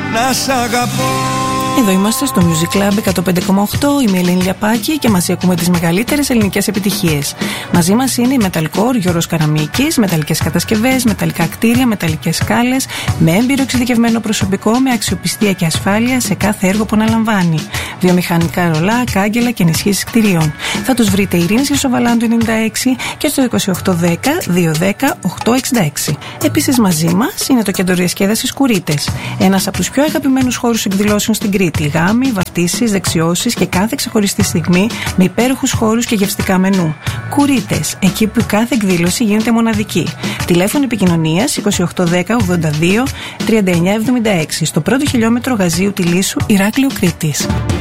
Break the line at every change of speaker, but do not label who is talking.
να σ' αγαπώ.
Εδώ είμαστε στο Music Club 105,8. Είμαι η Ελένη Λιαπάκη και μαζί ακούμε τις μεγαλύτερες ελληνικές επιτυχίες. Μαζί μας είναι η Metalcore Γιώργος Καραμίκης, μεταλλικές κατασκευές, μεταλλικά κτίρια, μεταλλικές σκάλες, με έμπειρο εξειδικευμένο προσωπικό, με αξιοπιστία και ασφάλεια σε κάθε έργο που αναλαμβάνει. Βιομηχανικά ρολά, κάγκελα και ενισχύσεις κτιρίων. Θα τους βρείτε Ειρήνης Χρυσοβαλάντου 96 και στο 2810 210 866. Επίσης μαζί μας είναι το κέντρο διασκέδασης Κουρίτες. Ένας από τους πιο αγαπημένους χώρους εκδηλώσεων στην Κρήτη. Γάμοι, βαφτίσεις, δεξιώσεις και κάθε ξεχωριστή στιγμή με υπέροχους χώρους και γευστικά μενού. Κουρίτες, εκεί που κάθε εκδήλωση γίνεται μοναδική. Τηλέφωνο επικοινωνίας 2810 82 3976 στο πρώτο χιλιόμετρο Γαζίου Τιλίσου, Ηράκλειο Κρήτης.